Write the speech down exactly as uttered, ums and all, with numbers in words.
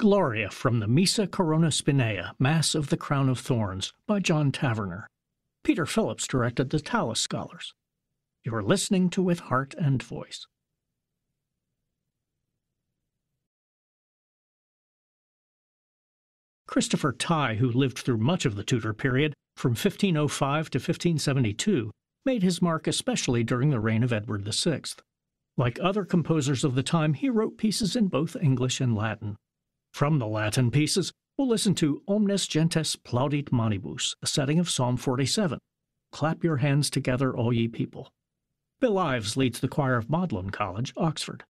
Gloria from the Missa Corona Spinea, Mass of the Crown of Thorns, by John Taverner. Peter Phillips directed the Tallis Scholars. You are listening to With Heart and Voice. Christopher Tye, who lived through much of the Tudor period, from fifteen oh five to fifteen seventy-two, made his mark especially during the reign of Edward the Sixth. Like other composers of the time, he wrote pieces in both English and Latin. From the Latin pieces, we'll listen to Omnes Gentes Plaudit Manibus, a setting of Psalm forty-seven. Clap your hands together, all ye people. Bill Ives leads the choir of Magdalen College, Oxford.